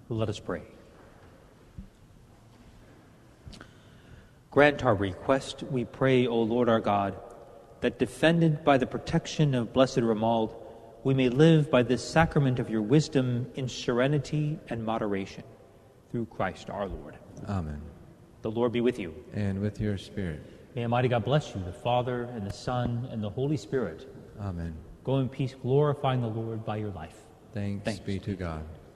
Let us pray. Grant our request, we pray, O Lord our God, that defended by the protection of Blessed Romuald, we may live by this sacrament of your wisdom in serenity and moderation. Through Christ our Lord. Amen. The Lord be with you. And with your spirit. May Almighty God bless you, the Father, and the Son, and the Holy Spirit. Amen. Go in peace, glorifying the Lord by your life. Thanks be to God.